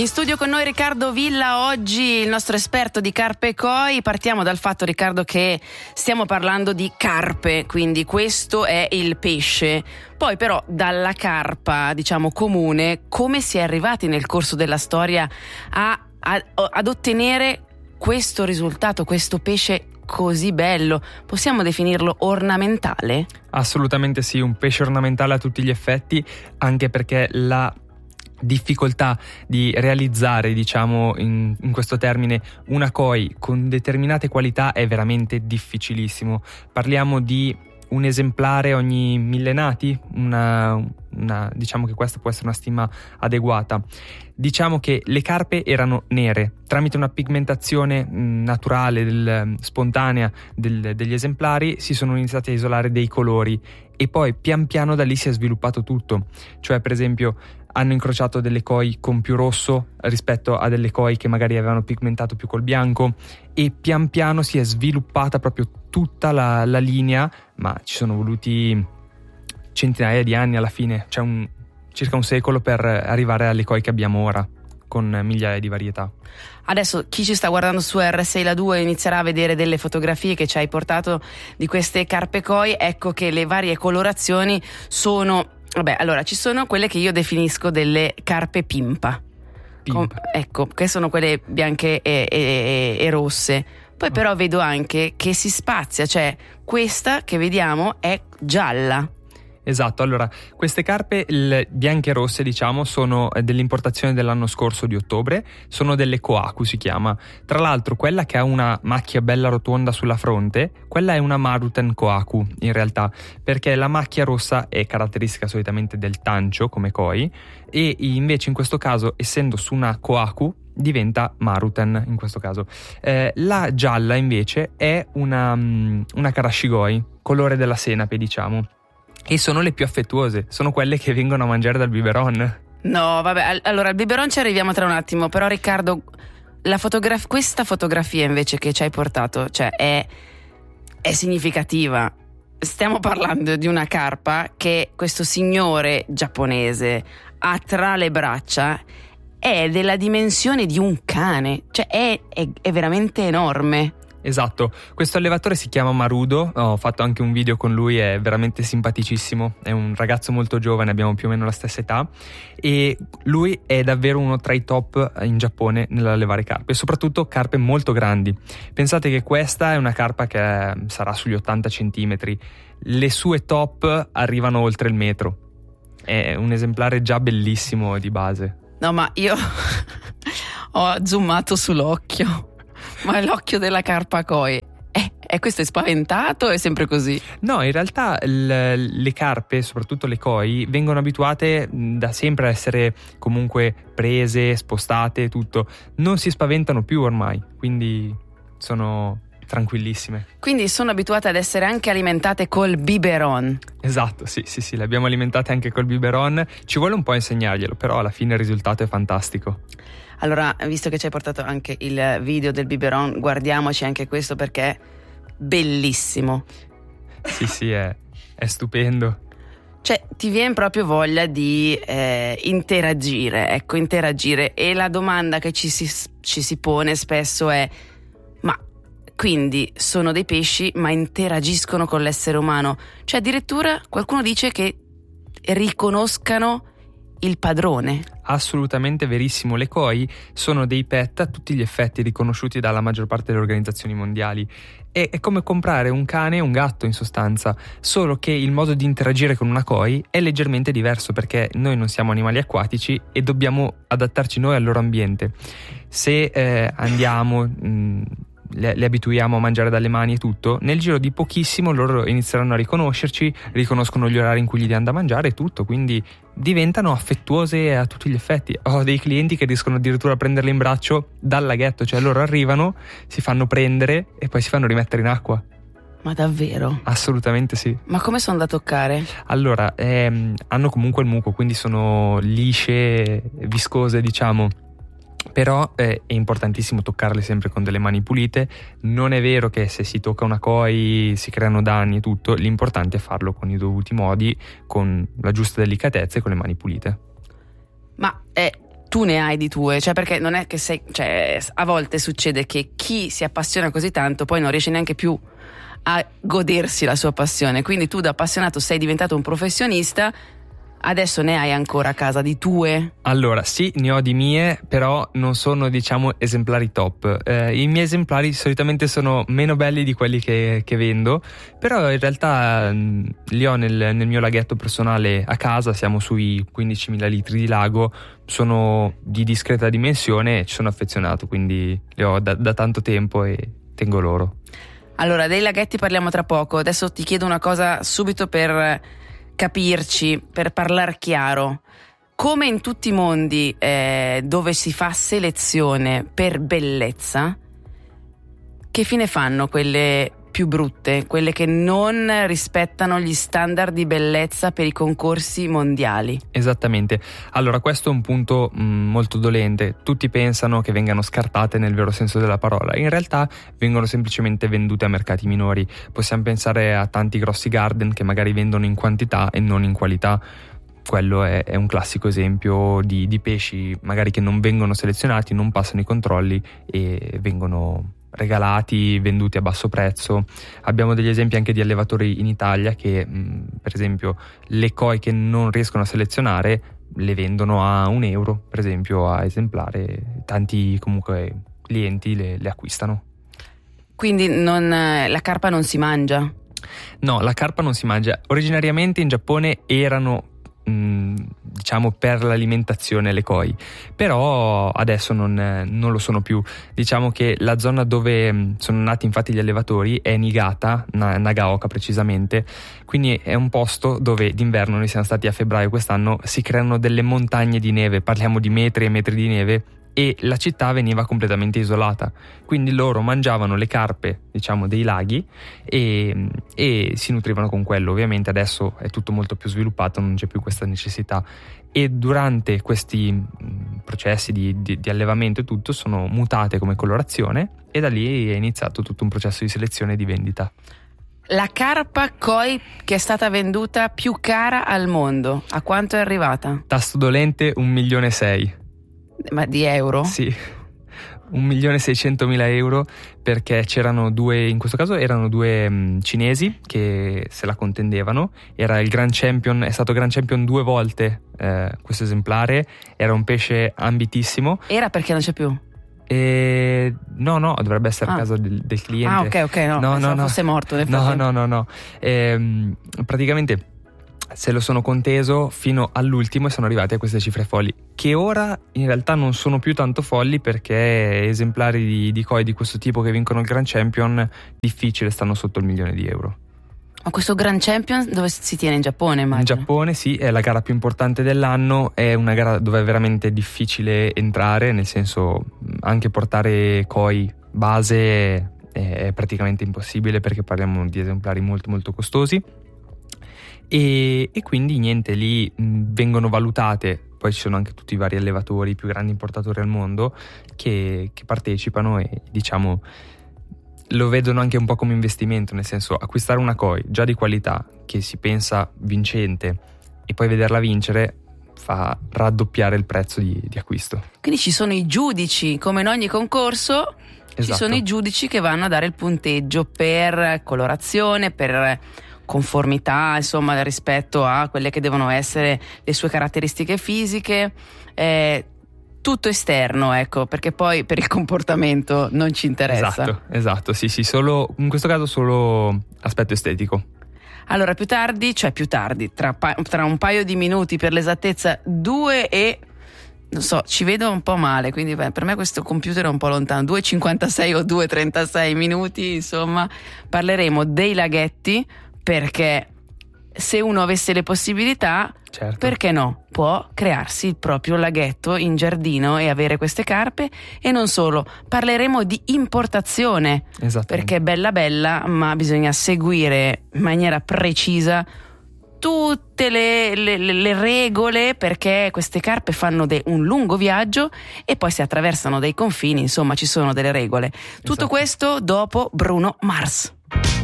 In studio con noi Riccardo Villa, oggi il nostro esperto di carpe e koi. Partiamo dal fatto, Riccardo, che stiamo parlando di carpe, quindi questo è il pesce. Poi però dalla carpa, diciamo comune, come si è arrivati nel corso della storia ad ottenere questo risultato, questo pesce così bello? Possiamo definirlo ornamentale? Assolutamente sì, un pesce ornamentale a tutti gli effetti, anche perché la difficoltà di realizzare, diciamo in questo termine, una koi con determinate qualità è veramente difficilissimo. Parliamo di un esemplare ogni 1000 nati, diciamo che questa può essere una stima adeguata. Diciamo che le carpe erano nere, tramite una pigmentazione naturale, spontanea degli esemplari si sono iniziati a isolare dei colori e poi pian piano da lì si è sviluppato tutto. Cioè, per esempio, hanno incrociato delle koi con più rosso rispetto a delle koi che magari avevano pigmentato più col bianco, e pian piano si è sviluppata proprio tutta la linea, ma ci sono voluti centinaia di anni alla fine, cioè circa un secolo per arrivare alle koi che abbiamo ora, con migliaia di varietà. Adesso chi ci sta guardando su RSI La 2 inizierà a vedere delle fotografie che ci hai portato di queste carpe koi. Ecco che le varie colorazioni sono... Vabbè, allora ci sono quelle che io definisco delle carpe pimpa. Ecco, che sono quelle bianche e rosse. Poi però vedo anche che si spazia, cioè questa che vediamo è gialla. Esatto, allora queste carpe bianche e rosse, diciamo, sono dell'importazione dell'anno scorso di ottobre, sono delle Kohaku si chiama. Tra l'altro quella che ha una macchia bella rotonda sulla fronte, quella è una Maruten Kohaku in realtà, perché la macchia rossa è caratteristica solitamente del tancio come koi, e invece in questo caso, essendo su una Kohaku, diventa Maruten in questo caso. La gialla invece è una Karashigoi, colore della senape, diciamo. E sono le più affettuose, sono quelle che vengono a mangiare dal biberon. No, vabbè, allora al biberon ci arriviamo tra un attimo, però Riccardo, questa fotografia invece che ci hai portato, cioè è significativa. Stiamo parlando di una carpa che questo signore giapponese ha tra le braccia, è della dimensione di un cane, cioè è veramente enorme. Esatto, questo allevatore si chiama Marudo, ho fatto anche un video con lui, è veramente simpaticissimo, è un ragazzo molto giovane, abbiamo più o meno la stessa età, e lui è davvero uno tra i top in Giappone nell'allevare carpe, soprattutto carpe molto grandi. Pensate che questa è una carpa che sarà sugli 80 centimetri, le sue top arrivano oltre il metro, è un esemplare già bellissimo di base. No, ma io ho zoomato sull'occhio. Ma l'occhio della carpa koi questo è spaventato o è sempre così? No, in realtà le carpe, soprattutto le koi, vengono abituate da sempre a essere comunque prese, spostate, tutto. Non si spaventano più ormai, quindi sono tranquillissime. Quindi sono abituate ad essere anche alimentate col biberon. Esatto, sì, le abbiamo alimentate anche col biberon. Ci vuole un po' insegnarglielo, però alla fine il risultato è fantastico. Allora, visto che ci hai portato anche il video del biberon, guardiamoci anche questo perché è bellissimo. Sì, è stupendo. Cioè, ti viene proprio voglia di interagire, e la domanda che ci si pone spesso è: ma quindi sono dei pesci ma interagiscono con l'essere umano? Cioè, addirittura qualcuno dice che riconoscano il padrone. Assolutamente verissimo, le koi sono dei pet a tutti gli effetti, riconosciuti dalla maggior parte delle organizzazioni mondiali. È come comprare un cane e un gatto in sostanza, solo che il modo di interagire con una koi è leggermente diverso, perché noi non siamo animali acquatici e dobbiamo adattarci noi al loro ambiente. Se andiamo le abituiamo a mangiare dalle mani e tutto, nel giro di pochissimo loro inizieranno a riconoscerci, riconoscono gli orari in cui gli diamo da mangiare e tutto, quindi diventano affettuose a tutti gli effetti. Ho dei clienti che riescono addirittura a prenderle in braccio dal laghetto, cioè loro arrivano, si fanno prendere e poi si fanno rimettere in acqua. Ma davvero? Assolutamente sì. Ma come sono da toccare? Allora, hanno comunque il muco, quindi sono lisce, viscose, diciamo. Però è importantissimo toccarle sempre con delle mani pulite. Non è vero che se si tocca una koi si creano danni e tutto, l'importante è farlo con i dovuti modi, con la giusta delicatezza e con le mani pulite. Ma tu ne hai di tue, cioè perché non è che a volte succede che chi si appassiona così tanto poi non riesce neanche più a godersi la sua passione, quindi tu da appassionato sei diventato un professionista. Adesso ne hai ancora a casa di tue? Allora sì, ne ho di mie, però non sono esemplari top. I miei esemplari solitamente sono meno belli di quelli che vendo, però in realtà li ho nel mio laghetto personale a casa. Siamo sui 15.000 litri di lago, sono di discreta dimensione e ci sono affezionato, quindi li ho da tanto tempo e tengo loro. Allora, dei laghetti parliamo tra poco. Adesso ti chiedo una cosa subito per capirci, per parlare chiaro. Come in tutti i mondi dove si fa selezione per bellezza, che fine fanno quelle più brutte, quelle che non rispettano gli standard di bellezza per i concorsi mondiali? Esattamente. Allora, questo è un punto molto dolente. Tutti pensano che vengano scartate nel vero senso della parola. In realtà vengono semplicemente vendute a mercati minori. Possiamo pensare a tanti grossi garden che magari vendono in quantità e non in qualità. Quello è un classico esempio di pesci magari che non vengono selezionati, non passano i controlli e vengono regalati, venduti a basso prezzo. Abbiamo degli esempi anche di allevatori in Italia che per esempio le koi che non riescono a selezionare le vendono a €1 per esempio a esemplare. Tanti comunque clienti le acquistano. Quindi la carpa non si mangia? No, la carpa non si mangia. Originariamente in Giappone erano per l'alimentazione le koi, però adesso non lo sono più. Diciamo che la zona dove sono nati infatti gli allevatori è Niigata, Nagaoka precisamente, quindi è un posto dove d'inverno, noi siamo stati a febbraio quest'anno, si creano delle montagne di neve, parliamo di metri e metri di neve, e la città veniva completamente isolata, quindi loro mangiavano le carpe dei laghi e si nutrivano con quello. Ovviamente adesso è tutto molto più sviluppato, non c'è più questa necessità, e durante questi processi di allevamento e tutto sono mutate come colorazione, e da lì è iniziato tutto un processo di selezione e di vendita. La carpa koi che è stata venduta più cara al mondo, a quanto è arrivata? Tasto dolente, 1,6 milioni. Ma di euro? Sì, 1.600.000 euro, perché c'erano in questo caso erano due cinesi che se la contendevano. Era il Grand Champion, è stato Grand Champion 2 volte questo esemplare, era un pesce ambitissimo. Era perché non c'è più? No, dovrebbe essere a casa del cliente. Ok, no, fosse morto nel frattempo. No. Praticamente se lo sono conteso fino all'ultimo e sono arrivati a queste cifre folli, che ora in realtà non sono più tanto folli, perché esemplari di koi di questo tipo che vincono il Grand Champion difficile stanno sotto il €1.000.000. Ma questo Grand Champion dove si tiene? In Giappone, immagino? In Giappone, sì, è la gara più importante dell'anno, è una gara dove è veramente difficile entrare, nel senso anche portare koi base è praticamente impossibile, perché parliamo di esemplari molto molto costosi. E quindi niente, lì vengono valutate. Poi ci sono anche tutti i vari allevatori, i più grandi importatori al mondo che partecipano e lo vedono anche un po' come investimento, nel senso, acquistare una koi già di qualità che si pensa vincente e poi vederla vincere fa raddoppiare il prezzo di acquisto. Quindi ci sono i giudici, come in ogni concorso. Esatto. Ci sono i giudici che vanno a dare il punteggio per colorazione, per conformità, insomma, rispetto a quelle che devono essere le sue caratteristiche fisiche, tutto esterno, ecco, perché poi per il comportamento non ci interessa. Esatto, sì, solo in questo caso solo aspetto estetico. Allora, più tardi, tra un paio di minuti, per l'esattezza 2 e non so, ci vedo un po' male, quindi per me questo computer è un po' lontano, 2,56 o 2,36 minuti, insomma, parleremo dei laghetti, perché se uno avesse le possibilità, certo, perché no? Può crearsi il proprio laghetto in giardino e avere queste carpe. E non solo, parleremo di importazione, perché è bella, ma bisogna seguire in maniera precisa tutte le regole, perché queste carpe fanno un lungo viaggio e poi si attraversano dei confini, insomma ci sono delle regole. Tutto questo dopo Bruno Mars.